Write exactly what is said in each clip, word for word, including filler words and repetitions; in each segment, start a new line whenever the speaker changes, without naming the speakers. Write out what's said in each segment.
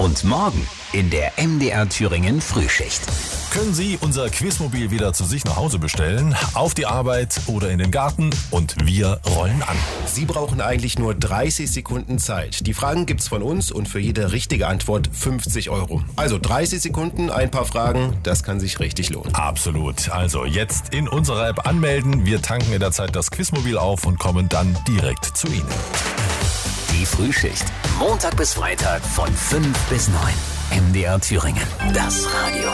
Und morgen in der M D R Thüringen Frühschicht.
Können Sie unser Quizmobil wieder zu sich nach Hause bestellen, auf die Arbeit oder in den Garten und wir rollen an.
Sie brauchen eigentlich nur dreißig Sekunden Zeit. Die Fragen gibt's von uns und für jede richtige Antwort fünfzig Euro. Also dreißig Sekunden, ein paar Fragen, das kann sich richtig lohnen.
Absolut. Also jetzt in unserer App anmelden. Wir tanken in der Zeit das Quizmobil auf und kommen dann direkt zu Ihnen.
Die Frühschicht. Montag bis Freitag von fünf bis neun. M D R Thüringen. Das Radio.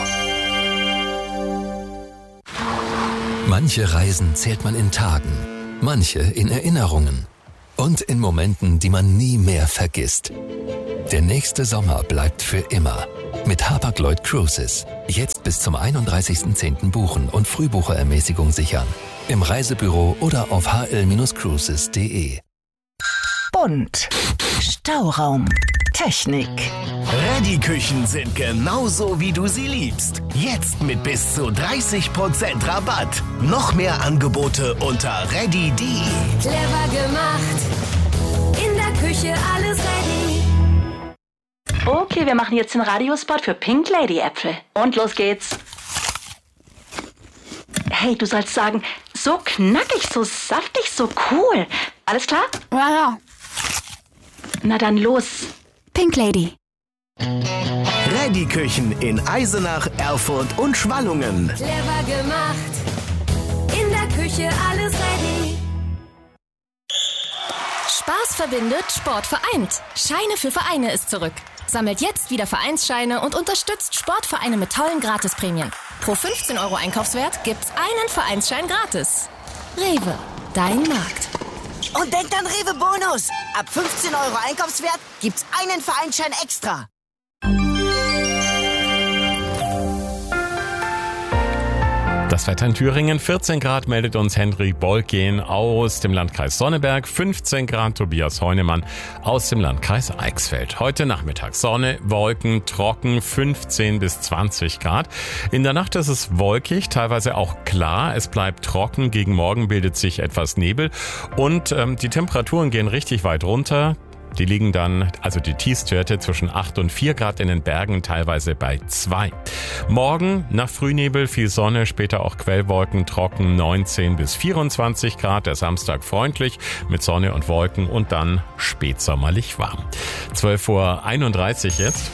Manche Reisen zählt man in Tagen, manche in Erinnerungen und in Momenten, die man nie mehr vergisst. Der nächste Sommer bleibt für immer. Mit Hapag-Lloyd Cruises. Jetzt bis zum einunddreißigsten zehnten buchen und Frühbucherermäßigung sichern. Im Reisebüro oder auf h l Bindestrich cruises punkt d e.
Bunt. Stauraum. Technik.
Reddy-Küchen sind genauso, wie du sie liebst. Jetzt mit bis zu dreißig Prozent Rabatt. Noch mehr Angebote unter reddy punkt d e.
Clever gemacht. In der Küche alles ready.
Okay, wir machen jetzt den Radiospot für Pink Lady Äpfel. Und los geht's. Hey, du sollst sagen, so knackig, so saftig, so cool. Alles klar?
Ja, ja.
Na dann los.
Pink Lady.
Reddy-Küchen in Eisenach, Erfurt und Schwallungen.
Clever gemacht. In der Küche alles ready.
Spaß verbindet, Sport vereint. Scheine für Vereine ist zurück. Sammelt jetzt wieder Vereinsscheine und unterstützt Sportvereine mit tollen Gratisprämien. Pro fünfzehn Euro Einkaufswert gibt's einen Vereinsschein gratis. Rewe, dein Markt.
Und denkt an Rewe Bonus. Ab fünfzehn Euro Einkaufswert gibt's einen Vereinsschein extra.
Das Wetter in Thüringen, vierzehn Grad meldet uns Hendrik Bolken aus dem Landkreis Sonneberg, fünfzehn Grad Tobias Heunemann aus dem Landkreis Eichsfeld. Heute Nachmittag Sonne, Wolken, trocken, fünfzehn bis zwanzig Grad. In der Nacht ist es wolkig, teilweise auch klar. Es bleibt trocken, gegen Morgen bildet sich etwas Nebel und ähm, die Temperaturen gehen richtig weit runter. Die liegen dann, also die Tiefstwerte zwischen acht und vier Grad in den Bergen, teilweise bei zwei. Morgen nach Frühnebel viel Sonne, später auch Quellwolken, trocken neunzehn bis vierundzwanzig Grad. Der Samstag freundlich mit Sonne und Wolken und dann spätsommerlich warm. zwölf Uhr einunddreißig jetzt.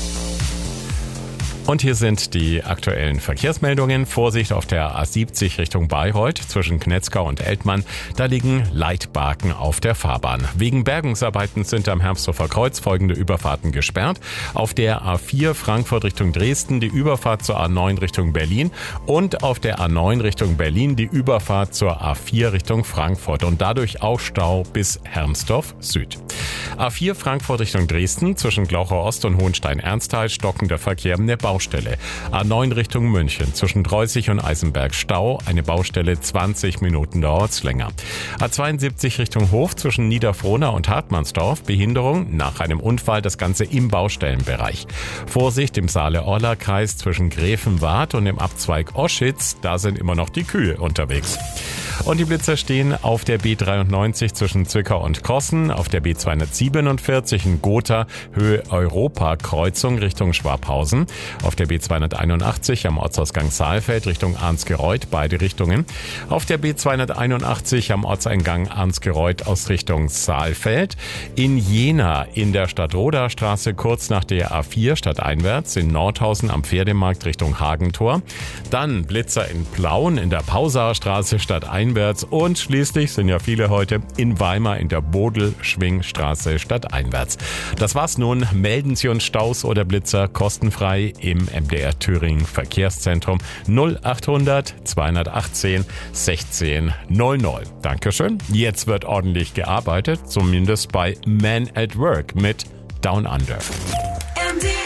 Und hier sind die aktuellen Verkehrsmeldungen. Vorsicht auf der A siebzig Richtung Bayreuth zwischen Knetzgau und Eltmann. Da liegen Leitbarken auf der Fahrbahn. Wegen Bergungsarbeiten sind am Hermsdorfer Kreuz folgende Überfahrten gesperrt. Auf der A vier Frankfurt Richtung Dresden die Überfahrt zur A neun Richtung Berlin und auf der A neun Richtung Berlin die Überfahrt zur A vier Richtung Frankfurt und dadurch auch Stau bis Hermsdorf Süd. A vier Frankfurt Richtung Dresden zwischen Glauchau Ost und Hohenstein-Ernsthal stockender Verkehr in der Baustelle. A neun Richtung München zwischen Dreußig und Eisenberg Stau, eine Baustelle zwanzig Minuten dauert's länger. A zweiundsiebzig Richtung Hof zwischen Niederfrohna und Hartmannsdorf, Behinderung nach einem Unfall, das Ganze im Baustellenbereich. Vorsicht im Saale-Orla-Kreis zwischen Gräfenwart und dem Abzweig Oschitz, da sind immer noch die Kühe unterwegs. Und die Blitzer stehen auf der B dreiundneunzig zwischen Zwickau und Kossen, auf der B zweihundertsiebenundvierzig in Gotha, Höhe Europa-Kreuzung Richtung Schwabhausen, auf der B zweihunderteinundachtzig am Ortsausgang Saalfeld Richtung Arnsgereuth, beide Richtungen, auf der B zweihunderteinundachtzig am Ortseingang Arnsgereuth aus Richtung Saalfeld, in Jena in der Stadtroderstraße kurz nach der A vier stadteinwärts, in Nordhausen am Pferdemarkt Richtung Hagentor, dann Blitzer in Plauen in der Pausarstraße stadteinwärts und schließlich sind ja viele heute in Weimar in der Bodel-Schwingstraße stadteinwärts. Das war's nun. Melden Sie uns Staus oder Blitzer kostenfrei im M D R Thüringen Verkehrszentrum null achthundert zweihundertachtzehn sechzehn null null. Dankeschön. Jetzt wird ordentlich gearbeitet, zumindest bei Man at Work mit Down Under.
M D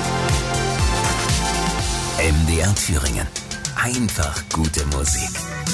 R Thüringen. M D R Thüringen. Einfach gute Musik.